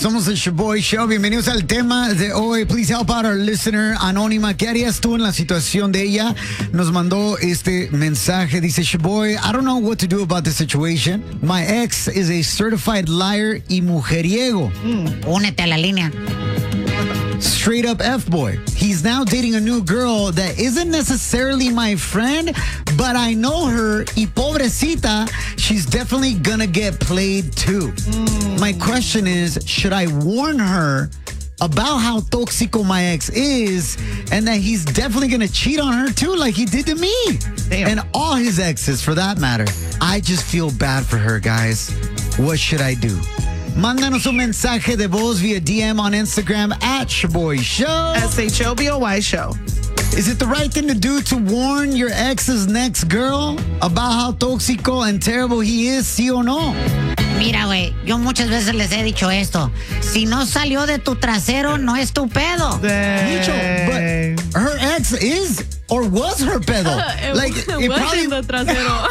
Somos el Shaboy Show. Bienvenidos al tema de hoy. Please help out our listener anónima. ¿Qué harías tú en la situación de ella? Nos mandó este mensaje. Dice, Shaboy, I don't know what to do about the situation. My ex is a certified liar y mujeriego. Únete a la línea. Straight up F-boy. He's now dating a new girl that isn't necessarily my friend, but I know her y pobrecita, she's definitely gonna get played too. My question is, should I warn her about how tóxico my ex is and that he's definitely gonna cheat on her too like he did to me? Damn. And all his exes for that matter. I just feel bad for her, guys. What should I do? Mándanos un mensaje de voz via DM on Instagram at Shaboy Show. SHOBOY Show. Is it the right thing to do to warn your ex's next girl about how tóxico and terrible he is, sí o no? Mira, güey, yo muchas veces les he dicho esto. Si no salió de tu trasero, no es tu pedo. Micho, but her ex is or was her pedo. Like, it probably... the trasero.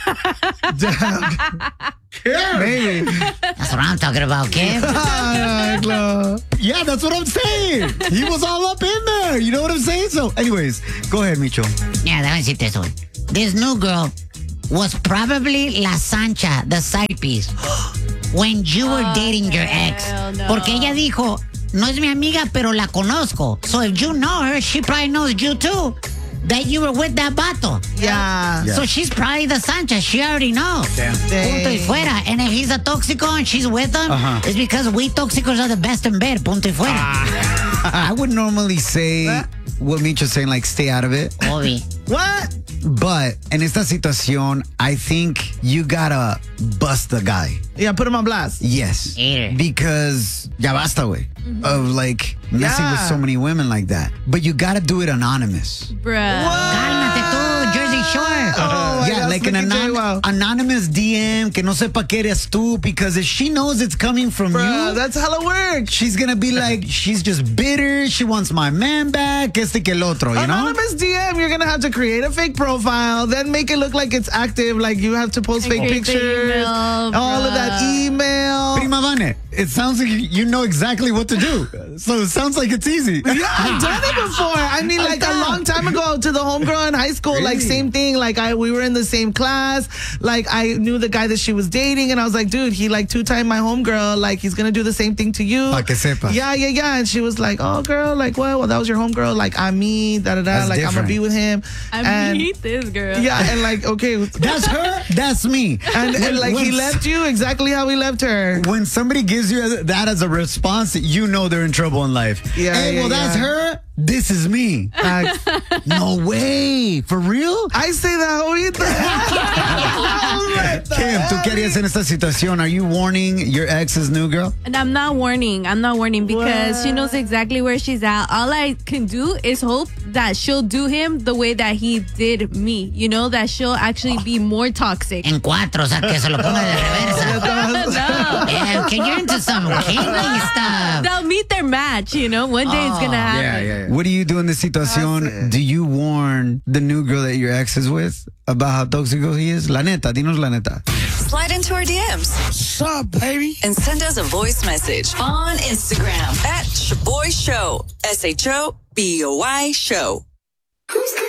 Yeah, maybe. That's what I'm talking about, kid. Yeah, that's what I'm saying. He was all up in there. You know what I'm saying? So, anyways, go ahead, Micho. Yeah, déjame decirte eso, güey. This new girl was probably la Sancha, the side piece, when you were dating your ex. No. Porque ella dijo, no es mi amiga, pero la conozco. So if you know her, she probably knows you too. That you were with that vato. Yeah. So she's probably the Sancha. She already knows. Punto y fuera. And if he's a tóxico and she's with him, it's because we tóxicos are the best in bed. Punto y fuera. I would normally say what Micho's saying, like, stay out of it. Obi. What? But in esta situación, I think you gotta bust the guy. Yeah, put him on blast. Yes. Hater. Because ya basta, güey. Of like messing with so many women like that. But you gotta do it anonymous. Bruh. Cálmate tú, Jersey Shore. Yeah, like an anonymous DM que no sepa que eres tú, because if she knows it's coming from Bruh, you, that's hella work. she's gonna be like, she's just bitter, she wants my man back, este que el otro, you know? Anonymous DM, you're gonna have to create a fake profile, then make it look like it's active, like you have to post fake create the pictures, email, all of that email. Prima Vane, it sounds like you know exactly what to do. So it sounds like it's easy. Yeah, I've done it before. I mean, like a long time ago to the homegirl in high school, like Really? same thing. Like we were in the same class. Like I knew the guy that she was dating, and I was like, dude, he like two-timed my homegirl. Like he's gonna do the same thing to you. Pa' que sepas. Yeah. And she was like, oh, girl, like what? Well, that was your homegirl. Like I'm me, da da da. That's Like I'm gonna different. be with him. I meet this girl. Yeah, and like okay, That's her, that's me. and like he left you exactly how he left her. When somebody gives you that as a response, you know they're in trouble in life. Yeah, Hey, yeah, well, that's yeah. her. This is me. No way. For real? I say that ahorita. Kim, ¿tú qué harías en esta situación? Are you warning your ex's new girl? And I'm not warning because she knows exactly where she's at. All I can do is hope that she'll do him the way that he did me. You know, that she'll actually be more toxic. En cuatro, o sea, que se lo ponga de reversa. No. Yeah, okay, you're into some kinky stuff. They'll meet their match, you know. One day it's gonna happen. What do you do in this situación? Do you warn the new girl that your ex is with about how tóxico he is? La neta, dinos la neta. Slide into our DMs. What's up, baby? And send us a voice message on Instagram at Shaboy Show. SHOBOY Show.